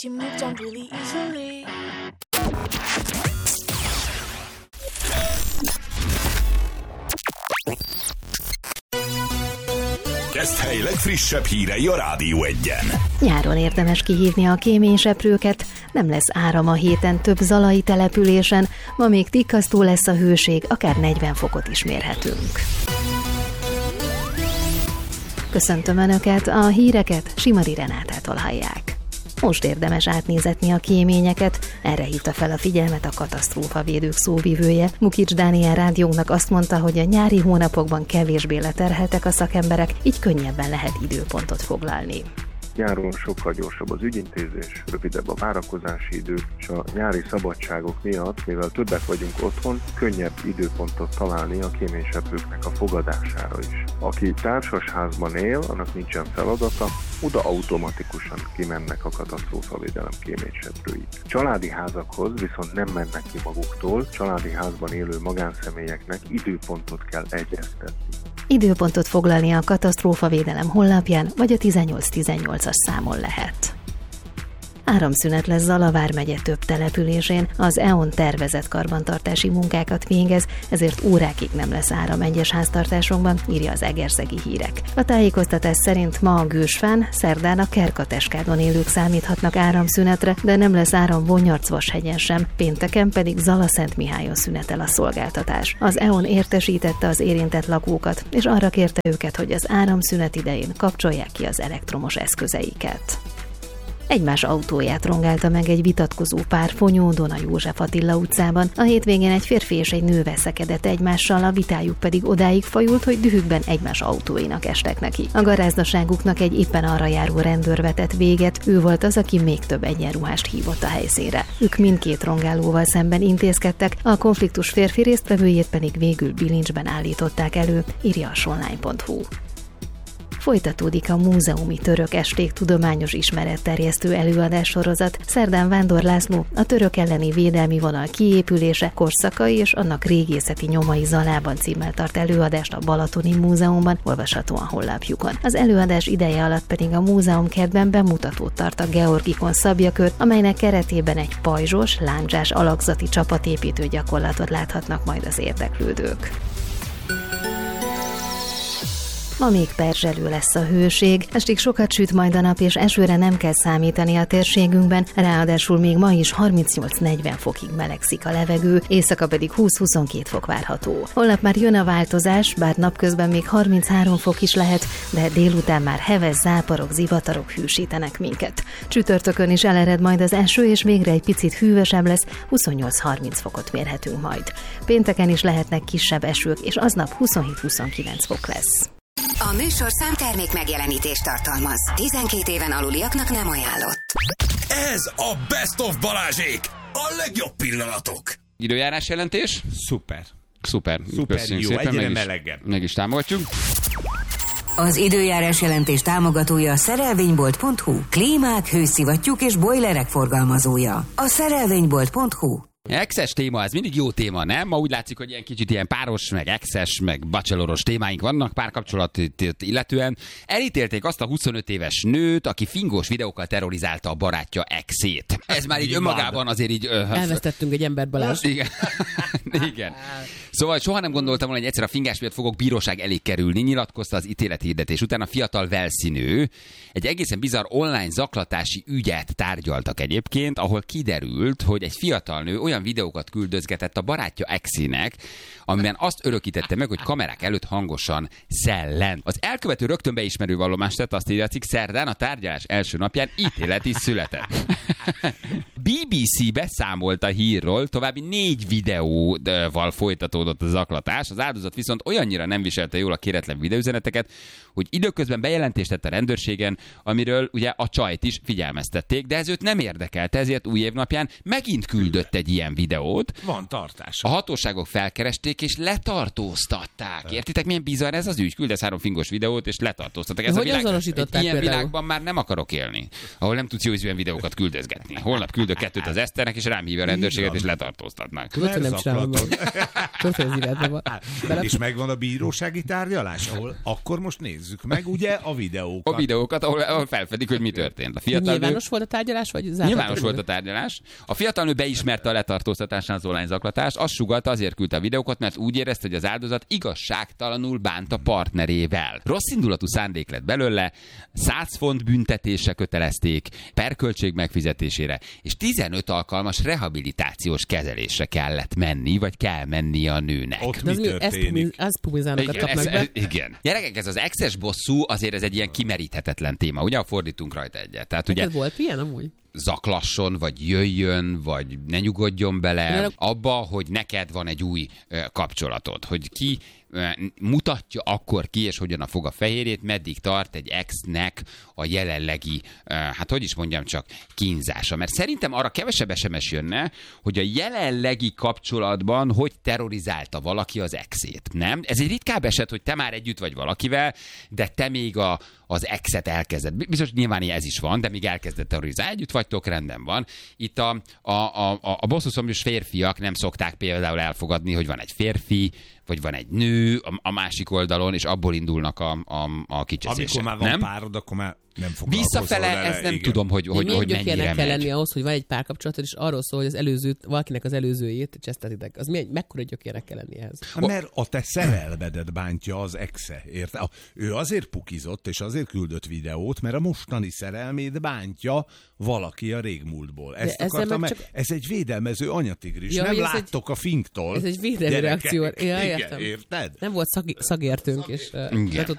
You moved on really easily. Keszthely legfrissebb hírei a Rádió Egyen. Nyáron érdemes kihívni a kéményseprőket, nem lesz áram a héten több zalai településen, ma még tikkasztó lesz a hőség, akár 40 fokot is mérhetünk. Köszöntöm Önöket, a híreket Simari Renátától hallják. Most érdemes átnézetni a kéményeket, erre hívta fel a figyelmet a katasztrófavédők szóvivője. Mukics Dániel rádiónak azt mondta, hogy a nyári hónapokban kevésbé leterheltek a szakemberek, így könnyebben lehet időpontot foglalni. Nyáron sokkal gyorsabb az ügyintézés, rövidebb a várakozási idő, és a nyári szabadságok miatt, mivel többek vagyunk otthon, könnyebb időpontot találni a kéményseprőknek a fogadására is. Aki társasházban él, annak nincsen feladata, oda automatikusan kimennek a katasztrófavédelem kéményseprői. Családi házakhoz viszont nem mennek ki maguktól, családi házban élő magánszemélyeknek időpontot kell egyeztetni. Időpontot foglalni a katasztrófavédelem honlapján, vagy a 1818-as számon lehet. Áramszünet lesz Zala vármegye több településén, az EON tervezett karbantartási munkákat végez, ezért órákig nem lesz áram egyes háztartásokban, írja az Egerszegi Hírek. A tájékoztatás szerint ma a Gősfán, szerdán a Kerkateskádon élők számíthatnak áramszünetre, de nem lesz áram Vonyarc-Vashegyen sem, pénteken pedig Zala-Szentmihályon szünetel a szolgáltatás. Az EON értesítette az érintett lakókat, és arra kérte őket, hogy az áramszünet idején kapcsolják ki az elektromos eszközeiket. Egymás autóját rongálta meg egy vitatkozó pár Fonyódon a József Attila utcában. A hétvégén egy férfi és egy nő veszekedett egymással, a vitájuk pedig odáig fajult, hogy dühükben egymás autóinak estek neki. A garázdaságuknak egy éppen arra járó rendőr vetett véget, ő volt az, aki még több egyenruhást hívott a helyszínre. Ők mindkét rongálóval szemben intézkedtek, a konfliktus férfi résztvevőjét pedig végül bilincsben állították elő, írja a sonline.hu. Folytatódik a Múzeumi Török Esték tudományos ismeretterjesztő előadássorozat. Szerdán Vándor László a török elleni védelmi vonal kiépülése, korszakai és annak régészeti nyomai Zalában címmel tart előadást a Balatoni Múzeumban, olvasható a honlapjukon. Az előadás ideje alatt pedig a múzeumkertben bemutatót tart a Georgikon szabjakör, amelynek keretében egy pajzsos, lándzsás alakzati csapatépítő gyakorlatot láthatnak majd az érdeklődők. Ma még perzselő lesz a hőség, estig sokat süt majd a nap, és esőre nem kell számítani a térségünkben, ráadásul még ma is 38-40 fokig melegszik a levegő, éjszaka pedig 20-22 fok várható. Holnap már jön a változás, bár napközben még 33 fok is lehet, de délután már heves záporok, zivatarok hűsítenek minket. Csütörtökön is elered majd az eső, és végre egy picit hűvösebb lesz, 28-30 fokot mérhetünk majd. Pénteken is lehetnek kisebb esők, és aznap 27-29 fok lesz. A műsorszám termék megjelenítést tartalmaz. 12 éven aluliaknak nem ajánlott. Ez a Best of Balázsék! A legjobb pillanatok! Időjárás jelentés? Szuper Köszönjük jó, szépen, egyre melegebb. Meg is támogatjuk. Az időjárás jelentés támogatója a szerelvénybolt.hu. Klímák, hőszivattyúk és bojlerek forgalmazója. A szerelvénybolt.hu. Exes téma, ez mindig jó téma, nem? Ma úgy látszik, hogy ilyen kicsit ilyen páros, meg exes, meg bacheloros témáink vannak párkapcsolatot illetően. Elítélték azt a 25 éves nőt, aki fingós videókkal terrorizálta a barátja exét. Ez már így önmagában azért így... Elvesztettünk egy embert, Balázs. Igen. Igen. Szóval soha nem gondoltam volna, hogy egyszer a fingás miatt fogok bíróság elé kerülni, nyilatkozta az ítélethirdetés után a fiatal velszinő. Egy egészen bizarr online zaklatási ügyet tárgyaltak egyébként, ahol kiderült, hogy egy fiatal nő olyan videókat küldözgetett a barátja exének, amiben azt örökítette meg, hogy kamerák előtt hangosan szellem. Az elkövető rögtön beismerő vallomást tett, azt írja, szerdán a tárgyalás első napján ítélet is született. BBC beszámolt a hírról, további 4 videóval folytatódott a zaklatás, az áldozat viszont olyannyira nem viselte jól a kéretlen videóüzeneteket, hogy időközben bejelentést tett a rendőrségen, amiről ugye a csajt is figyelmeztették, de ez őt nem érdekelte, ezért új évnapján megint küldött egy ilyen videót. Van tartása. A hatóságok felkeresték és letartóztatták. Értitek, milyen bizarr ez az ügy? Küldesz 3 fingos videót és letartóztatták. Ez hogy a világ, azonosították ilyen például? világban már nem akarok élni, ahol nem tudsz jó ízűen videókat küldözgetni. beszélgetni. Holnap küldök 2 az Eszternek, és rám hívja a rendőrséget, és letartóztatnak. Tudod, hogy nem csinálom meg. Tudod, hogy az életben van. És megvan a bírósági tárgyalás, ahol akkor most nézzük meg, ugye, a videókat. A videókat, ahol felfedik, hogy mi történt. A fiatal Nyilvános volt a tárgyalás, vagy zárt? Nyilvános volt a tárgyalás. A fiatal nő beismerte a letartóztatásán az online zaklatást, azt sugallta, azért küldte a videókat, mert úgy érezte, hogy az áldozat igazságtalanul bánt a partnerével. Rosszindulatú szándék lett belőle, 100 font büntetése kötelezték, perköltség megfizetésére, és 15 alkalmas rehabilitációs kezelésre kellett menni, vagy kell menni a nőnek. Ott mi történik? Ez pumizánokat kapnak be. Igen. Gyerekek, ez az exes bosszú azért ez egy ilyen kimeríthetetlen téma. Ugye, fordítunk rajta egyet. Tehát ugye Volt ilyen amúgy? zaklasson, vagy jöjjön, vagy ne nyugodjon bele abba, hogy neked van egy új kapcsolatod, hogy ki mutatja akkor ki, és hogyan fog a fehérjét, meddig tart egy exnek a jelenlegi, hát hogy is mondjam csak, kínzása. Mert szerintem arra kevesebb SMS jönne, hogy a jelenlegi kapcsolatban hogy terrorizálta valaki az exét, nem? Ez egy ritkább eset, hogy te már együtt vagy valakivel, de te még az exet elkezded. Biztos nyilván ez is van, de még elkezded terrorizálni. Együtt vagytok, rendben van. Itt a bosszúszomjas férfiak nem szokták például elfogadni, hogy van egy férfi, vagy van egy nő a másik oldalon, és abból indulnak a kicseszések. Amikor már van párod, akkor már nem foglalkozol visszafele, vele. ezt nem tudom, hogy mennyire kell lenni ahhoz, hogy van egy párkapcsolatod, és arról szól, hogy valakinek az előzőjét csesztetitek. Az mekkora gyökérnek kell lenni ehhez? Mert a te szerelmedet bántja az exe, érted? Ő azért pukizott, és azért küldött videót, mert a mostani szerelmét bántja valaki a régmúltból. Ezt akartam, ez egy védelmező anyatigris. Ja, nem láttok a finktól. Ez egy védelmi reakció. Igen, érted? Nem volt szakértőnk, és